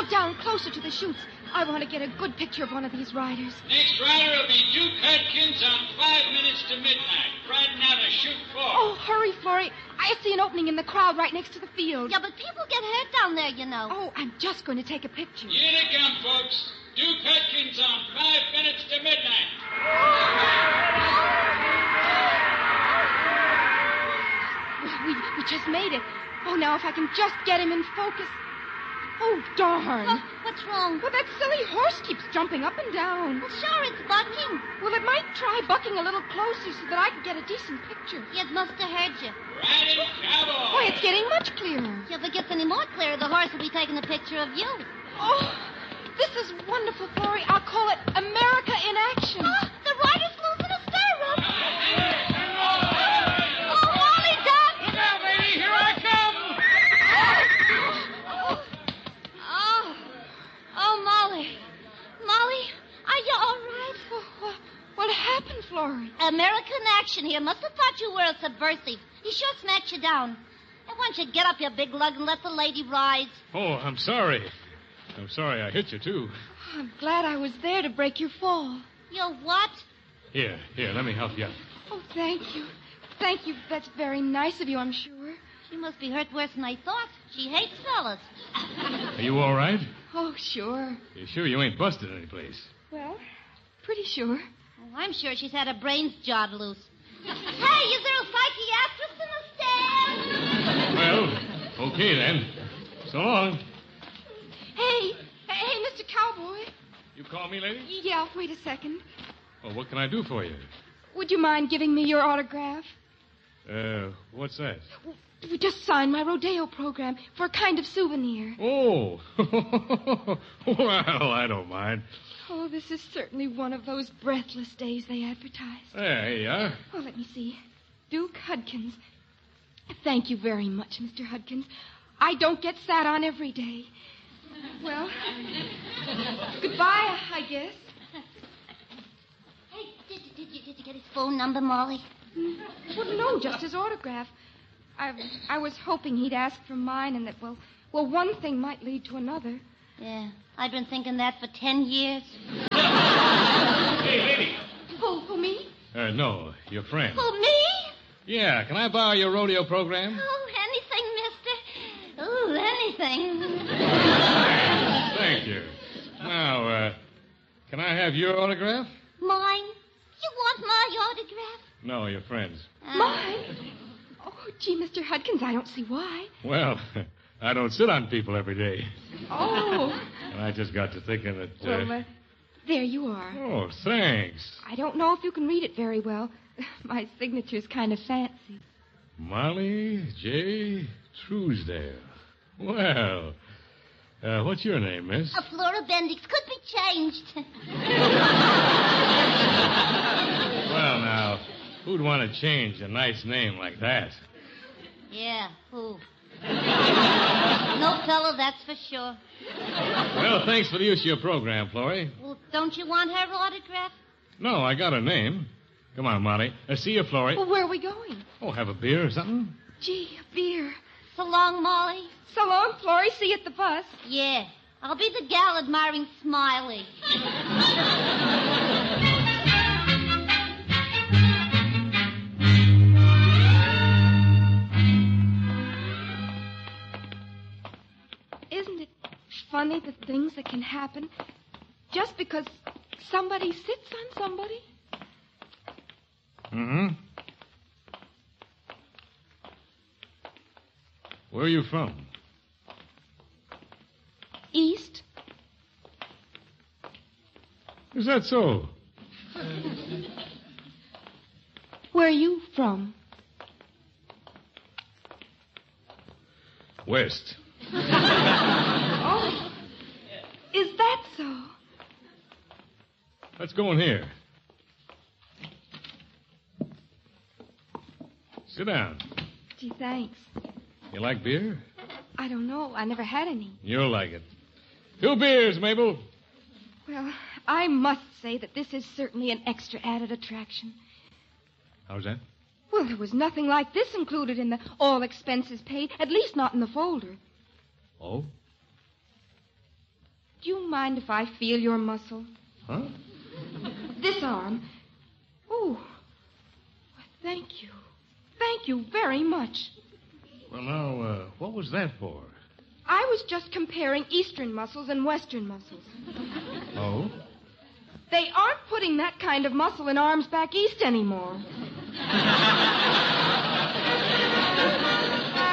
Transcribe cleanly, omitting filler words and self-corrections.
Pull down closer to the chutes. I want to get a good picture of one of these riders. Next rider will be Duke Hudkins on 5 minutes to midnight, riding out of chute 4. Oh, hurry, Florrie. I see an opening in the crowd right next to the field. Yeah, but people get hurt down there, you know. Oh, I'm just going to take a picture. Here they come, folks. Duke Hudkins on 5 minutes to midnight. We just made it. Oh, now if I can just get him in focus. Oh, darn. What's wrong? Well, that silly horse keeps jumping up and down. Well, sure, it's bucking. Well, it might try bucking a little closer so that I can get a decent picture. It must have hurt you. Riding cowboy. Boy, it's getting much clearer. If it gets any more clear, the horse will be taking a picture of you. Oh, this is wonderful, Florrie. I'll call it America in Action. Oh, the rider's losing a stirrup. Oh, Molly, Doc. Look out, lady. Here I come. Oh, Molly. Molly, are you all right? What happened, Florrie? American Action here. Must have thought you were a subversive. He sure smacked you down. Now, why don't you get up, you big lug, and let the lady rise? Oh, I'm sorry. I'm sorry I hit you, too. I'm glad I was there to break your fall. You what? Here, let me help you up. Oh, thank you. Thank you. That's very nice of you, I'm sure. She must be hurt worse than I thought. She hates fellas. Are you all right? Oh, sure. You sure you ain't busted any place? Well, pretty sure. Oh, I'm sure she's had her brains jawed loose. Hey, is there a psychiatrist in the stand? Well, okay then. So long. Hey, Mr. Cowboy. You call me, lady? Yeah, wait a second. Well, what can I do for you? Would you mind giving me your autograph? What's that? We just signed my rodeo program for a kind of souvenir. Oh. Well, I don't mind. Oh, this is certainly one of those breathless days they advertise. There you are. Oh, let me see. Duke Hudkins. Thank you very much, Mr. Hudkins. I don't get sat on every day. Well, goodbye, I guess. Hey, did you get his phone number, Molly? Well, no, just his autograph. I was hoping he'd ask for mine and that, well, one thing might lead to another. Yeah, I've been thinking that for 10 years. Hey, lady. Who, me? No, your friend. Who, me? Yeah, can I borrow your rodeo program? Oh, anything, mister. Oh, anything. Thank you. Now, can I have your autograph? Mine? You want my autograph? No, your friend's. Mine? Oh, gee, Mr. Hudkins, I don't see why. Well, I don't sit on people every day. Oh. And I just got to thinking that... Well, there you are. Oh, thanks. I don't know if you can read it very well. My signature's kind of fancy. Molly J. Truesdale. Well, what's your name, miss? Flora Bendix could be changed. Well, now, who'd want to change a nice name like that? Yeah, who? No fella, that's for sure. Well, thanks for the use of your program, Florrie. Well, don't you want her autograph? No, I got her name. Come on, Molly. See you, Florrie. Well, where are we going? Oh, have a beer or something? Gee, a beer. So long, Molly. So long, Florrie. See you at the bus. Yeah, I'll be the gal admiring Smiley. Isn't it funny the things that can happen just because somebody sits on somebody? Mm-hmm. Where are you from? East. Is that so? Where are you from? West. Oh, is that so? Let's go in here. Sit down. Gee, thanks. You like beer? I don't know. I never had any. You'll like it. 2 beers, Mabel. Well, I must say that this is certainly an extra added attraction. How's that? Well, there was nothing like this included in the all expenses paid, at least not in the folder. Oh? Do you mind if I feel your muscle? Huh? This arm. Oh, thank you. Thank you very much. Well, now, what was that for? I was just comparing Eastern muscles and Western muscles. Oh? They aren't putting that kind of muscle in arms back east anymore.